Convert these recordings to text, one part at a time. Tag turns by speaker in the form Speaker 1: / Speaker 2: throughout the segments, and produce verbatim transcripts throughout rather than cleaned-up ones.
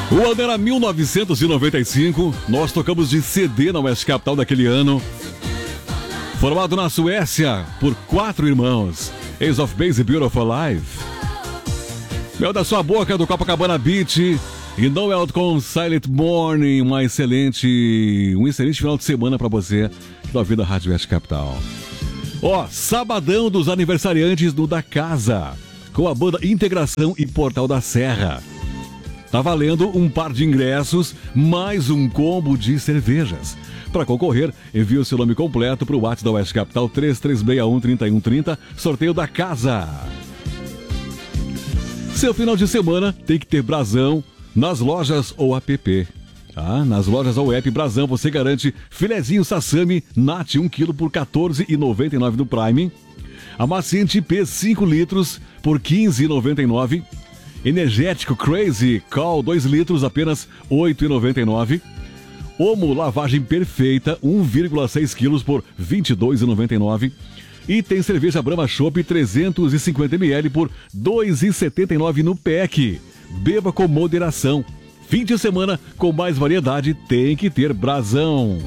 Speaker 1: O ano era mil novecentos e noventa e cinco, nós tocamos de C D na Oeste Capital daquele ano. Formado na Suécia por quatro irmãos, Ace of Base e Beautiful Life. Mel da Sua Boca do Copacabana Beach e Noel com Silent Morning. Uma excelente, um excelente final de semana pra você da Vida Rádio Oeste Capital. Ó, sabadão dos aniversariantes do Da Casa, com a banda Integração e Portal da Serra. Tá valendo um par de ingressos, mais um combo de cervejas. Para concorrer, envie o seu nome completo para o WhatsApp da Oeste Capital três três seis um, três um três zero, sorteio da casa. Seu final de semana tem que ter brasão nas lojas ou app. Ah, nas lojas ou app Brasão você garante filezinho Sassami Nat um quilo por quatorze reais e noventa e nove centavos no Prime. Amaciante P cinco litros por quinze reais e noventa e nove centavos. Energético Crazy Call dois litros apenas oito reais e noventa e nove centavos. Omo lavagem perfeita um vírgula seis quilos por vinte e dois reais e noventa e nove centavos. E tem cerveja Brahma Chopp trezentos e cinquenta mililitros por dois reais e setenta e nove centavos no pack. Beba com moderação. Fim de semana com mais variedade tem que ter Brasão.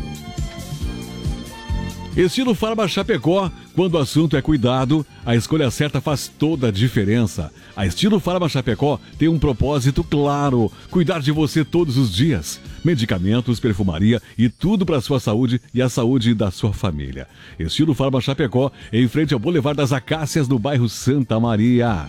Speaker 1: Estilo Farma Chapecó, quando o assunto é cuidado, a escolha certa faz toda a diferença. A Estilo Farma Chapecó tem um propósito claro: cuidar de você todos os dias. Medicamentos, perfumaria e tudo para a sua saúde e a saúde da sua família. Estilo Farma Chapecó, em frente ao Boulevard das Acácias, no bairro Santa Maria.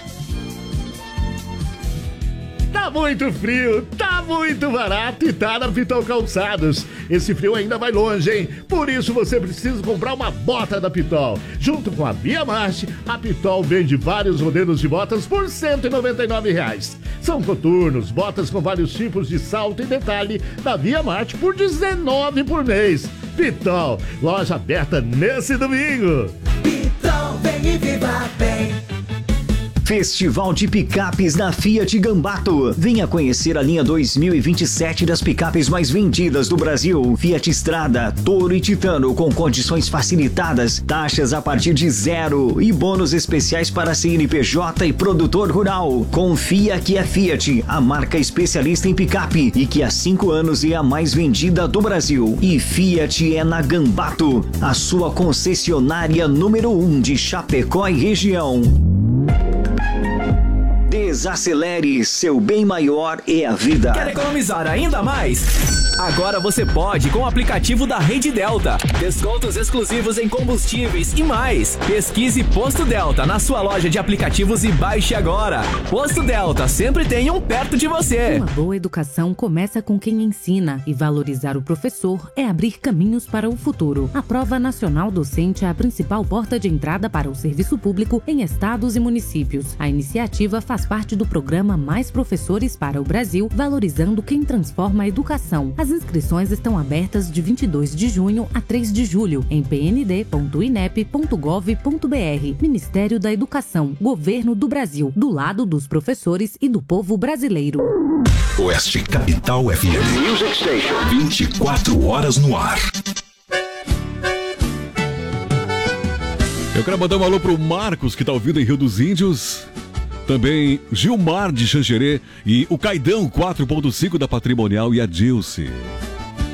Speaker 2: Tá muito frio, tá muito barato e tá na Pitol Calçados. Esse frio ainda vai longe, hein? Por isso você precisa comprar uma bota da Pitol. Junto com a Via Marte, a Pitol vende vários modelos de botas por cento e noventa e nove reais. São coturnos, botas com vários tipos de salto e detalhe da Via Marte por dezenove reais por mês. Pitol, loja aberta nesse domingo.
Speaker 3: Pitol, vem e viva bem.
Speaker 4: Festival de Picapes da Fiat Gambato. Venha conhecer a linha dois mil e vinte e sete das picapes mais vendidas do Brasil. Fiat Strada, Toro e Titano com condições facilitadas, taxas a partir de zero e bônus especiais para C N P J e produtor rural. Confia que é Fiat, a marca especialista em picape e que há cinco anos é a mais vendida do Brasil. E Fiat é na Gambato, a sua concessionária número um de Chapecó e região. Desacelere, seu bem maior é a vida.
Speaker 5: Quer economizar ainda mais? Agora você pode com o aplicativo da Rede Delta. Descontos exclusivos em combustíveis e mais. Pesquise Posto Delta na sua loja de aplicativos e baixe agora. Posto Delta, sempre tem um perto de você.
Speaker 6: Uma boa educação começa com quem ensina, e valorizar o professor é abrir caminhos para o futuro. A Prova Nacional Docente é a principal porta de entrada para o serviço público em estados e municípios. A iniciativa faz parte do programa Mais Professores para o Brasil, valorizando quem transforma a educação. As inscrições estão abertas de vinte e dois de junho a três de julho em p n d ponto i n e p ponto gov ponto b r. Ministério da Educação, Governo do Brasil, do lado dos professores e do povo brasileiro.
Speaker 7: Oeste Capital F M. Music Station. vinte e quatro horas no ar.
Speaker 1: Eu quero mandar um alô pro Marcos, que tá ouvindo em Rio dos Índios. Também Gilmar de Xanxerê e o Caidão quatro ponto cinco da Patrimonial e a Dilce.